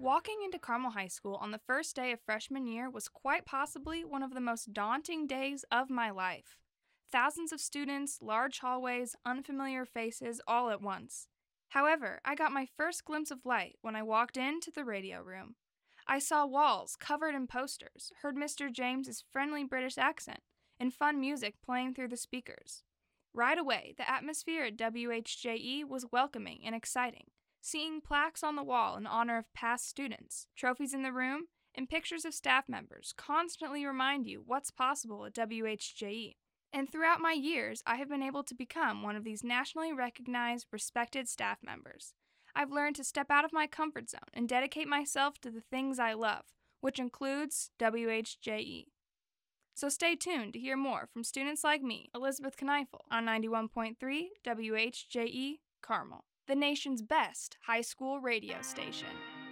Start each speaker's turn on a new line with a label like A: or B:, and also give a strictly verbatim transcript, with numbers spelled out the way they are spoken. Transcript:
A: Walking into Carmel High School on the first day of freshman year was quite possibly one of the most daunting days of my life. Thousands of students, large hallways, unfamiliar faces, all at once. However, I got my first glimpse of light when I walked into the radio room. I saw walls covered in posters, heard Mister James's friendly British accent, and fun music playing through the speakers. Right away, the atmosphere at W H J E was welcoming and exciting. Seeing plaques on the wall in honor of past students, trophies in the room, and pictures of staff members constantly remind you what's possible at W H J E. And throughout my years, I have been able to become one of these nationally recognized, respected staff members. I've learned to step out of my comfort zone and dedicate myself to the things I love, which includes W H J E. So stay tuned to hear more from students like me, Elizabeth Kneifel, on ninety-one point three W H J E Carmel, the nation's best high school radio station.